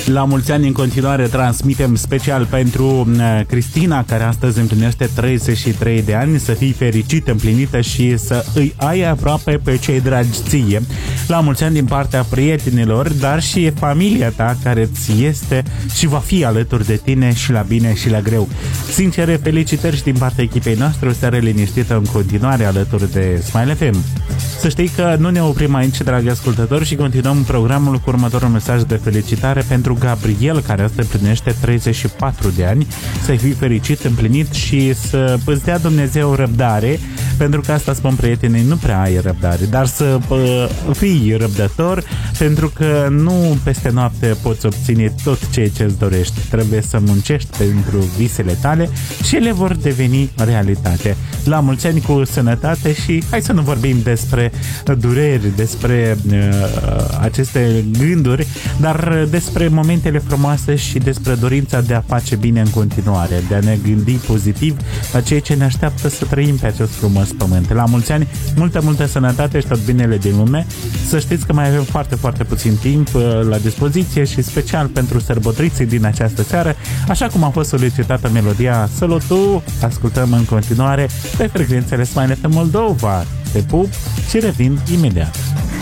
La mulți ani în continuare transmitem special pentru Cristina, care astăzi împlinește 33 de ani. Să fii fericită, împlinită și să îi ai aproape pe cei dragi ție. La mulți ani din partea prietenilor, dar și familia ta care ți este și va fi alături de tine și la bine și la greu. Sincere felicitări și din partea echipei noastre, o seară liniștită în continuare alături de Smile FM. Să știi că nu ne oprim aici, dragi ascultători, și continuăm programul cu următorul mesaj de felicitare pentru Gabriel, care astăzi împlinește 34 de ani. Să fii fericit, împlinit și să îți dea Dumnezeu răbdare, pentru că asta spun prietenii, nu prea ai răbdare, dar să fii răbdător, pentru că nu peste noapte poți obține tot ceea ce îți dorești. Trebuie să muncești pentru visele tale și ele vor deveni realitate. La mulți ani cu sănătate și hai să nu vorbim despre dureri, despre aceste gânduri, dar despre momentele frumoase și despre dorința de a face bine în continuare, de a ne gândi pozitiv la ceea ce ne așteaptă să trăim pe acest frumos pământ. La mulți ani, multă sănătate și tot binele din lume. Să știți că mai avem foarte puțin timp la dispoziție și special pentru sărbătoriții din această seară, așa cum a fost solicitată melodia Sălotu, ascultăm în continuare pe frecvențele Smile FM Moldova. Te pup și revin imediat.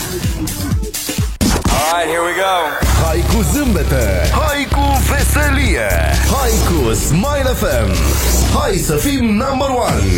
Alright, here we go. Hai cu zâmbete, hai cu veselie, hai cu Smile FM. Hai să fim number one.